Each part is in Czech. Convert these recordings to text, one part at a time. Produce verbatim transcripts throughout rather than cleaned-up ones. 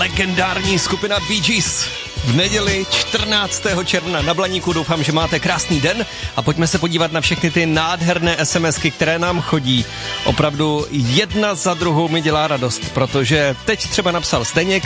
legendární skupina Bee Gees. V neděli čtrnáctého června na Blaníku. Doufám, že máte krásný den a pojďme se podívat na všechny ty nádherné SMSky, které nám chodí. Opravdu jedna za druhou mi dělá radost, protože teď třeba napsal Zdeněk,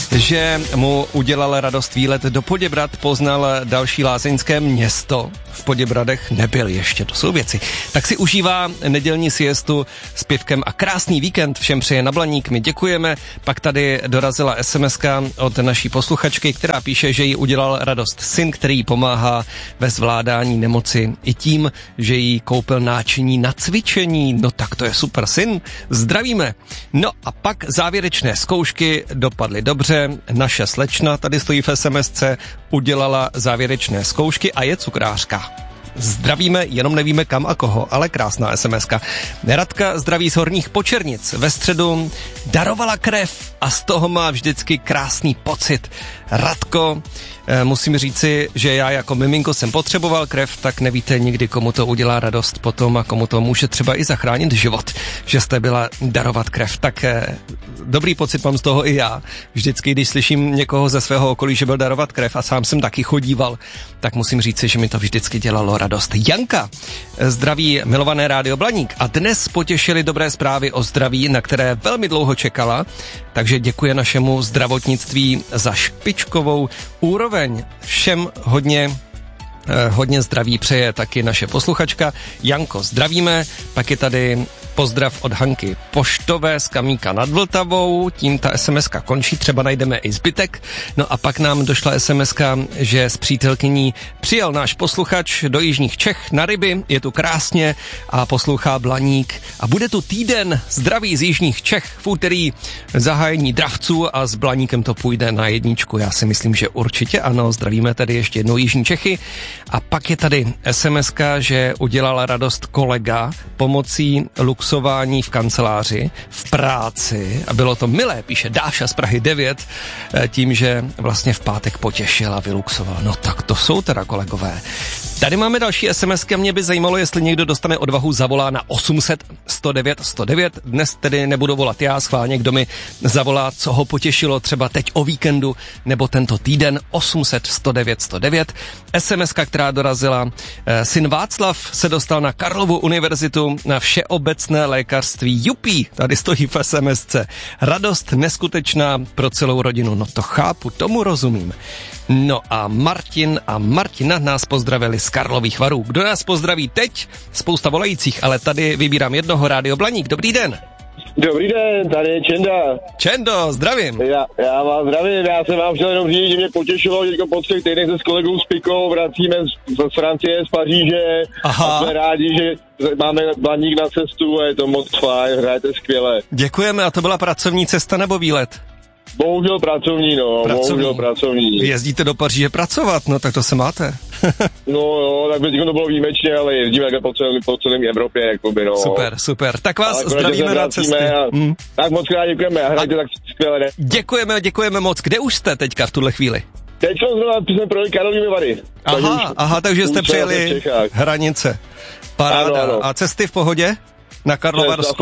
že mu udělal radost výlet do Poděbrad, poznal další lázeňské město. V Poděbradech nebyl ještě, to jsou věci. Tak si užívá nedělní siestu s pivkem a krásný víkend všem přeje na Blaník, my děkujeme. Pak tady dorazila SMSka od naší posluchačky, která píše, že jí udělal radost syn, který pomáhá ve zvládání nemoci i tím, že jí koupil náčiní na cvičení. No tak to je super syn, zdravíme. No a pak závěrečné zkoušky dopadly dobře, naše slečna, tady stojí v SMSce, udělala závěrečné zkoušky a je cukrářka. Zdravíme, jenom nevíme kam a koho, ale krásná SMSka. Radka zdraví z Horních Počernic. Ve středu darovala krev a z toho má vždycky krásný pocit. Radko, musím říci, že já jako miminko jsem potřeboval krev, tak nevíte nikdy, komu to udělá radost potom a komu to může třeba i zachránit život, že jste byla darovat krev. Tak dobrý pocit mám z toho i já. Vždycky, když slyším někoho ze svého okolí, že byl darovat krev a sám jsem taky chodíval, tak musím říci, že mi to vždycky dělalo radost. Janka, zdraví milované Rádio Blaník a dnes potěšili dobré zprávy o zdraví, na které velmi dlouho čekala, takže děkuje našemu zdravotnictví za špičkovou úroveň. Všem hodně hodně zdraví přeje taky naše posluchačka. Janko, zdravíme. Pak je tady pozdrav od Hanky Poštové z Kamíka nad Vltavou. Tím ta SMSka končí, třeba najdeme i zbytek. No a pak nám došla SMSka, že s přítelkyní přijel náš posluchač do jižních Čech na ryby. Je tu krásně a poslouchá Blaník. A bude tu týden zdraví z jižních Čech v úterý zahájení dravců a s Blaníkem to půjde na jedničku. Já si myslím, že určitě ano. Zdravíme tady ještě jednou jižní Čechy. A pak je tady SMSka, že udělala radost kolega pomocí luxování v kanceláři, v práci a bylo to milé, píše Dáša z Prahy devět, tím, že vlastně v pátek potěšil a vyluxoval. No tak to jsou teda kolegové. Tady máme další SMSky a mě by zajímalo, jestli někdo dostane odvahu, zavolá na osm set sto devět sto devět. Dnes tedy nebudu volat já, schválně, kdo mi zavolá, co ho potěšilo třeba teď o víkendu nebo tento týden. Osm set sto devět sto devět. SMSka, která dorazila. Syn Václav se dostal na Karlovu univerzitu na všeobecné lékařství. Jupí, tady stojí v SMSce. Radost neskutečná pro celou rodinu. No to chápu, tomu rozumím. No a Martin a Martina nás pozdravili z Karlových Varů. Kdo nás pozdraví teď? Spousta volajících, ale tady vybírám jednoho. Rádio Blaník. Dobrý den. Dobrý den, tady je Čenda. Čendo, zdravím. Já, já vás zdravím, já jsem vám chtěl jenom říct, že mě potěšilo, že po třech týdnech se s kolegou z Pikou vracíme z, z Francie, z Paříže. Aha. A jsme rádi, že máme Blaník na cestu a je to moc fajn, hrajete skvěle. Děkujeme, a to byla pracovní cesta nebo výlet? Bohužel pracovní, no, pracovní. bohužel pracovní. Vy jezdíte do Paříže pracovat, no tak to se máte. No jo, tak by to bylo výjimečně, ale jezdíme jako po celém, po celém Evropě, jakoby, no. Super, super, tak vás ale zdravíme na cestě. A, mm. Tak moc krát děkujeme a hrajte a tak skvěle, ne? Děkujeme, děkujeme moc. Kde už jste teďka v tuhle chvíli? Teď jsme projeli Karlovými Vary. Aha, takže už, aha, takže jste přijeli hranice. Paráda. Ano, ano. A cesty v pohodě? Na Karlovarsku?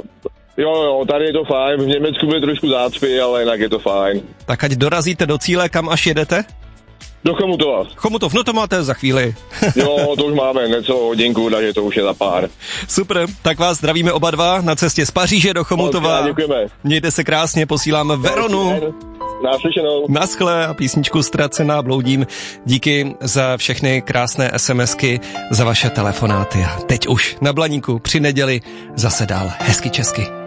Jo, jo, tady je to fajn, v Německu bude trošku zácpy, ale jinak je to fajn. Tak ať dorazíte do cíle, kam až jedete? Do Chomutova. Chomutov, no to máte za chvíli. Jo, to už máme necelou hodinku, takže to už je za pár. Super, tak vás zdravíme oba dva na cestě z Paříže do Chomutova. Děkujeme. Mějte se krásně, posíláme Veronu. Naslyšenou. Naschle a písničku Ztracená bloudím. Díky za všechny krásné SMSky, za vaše telefonáty. A teď už na Blaníku při neděli zase dál hezky česky.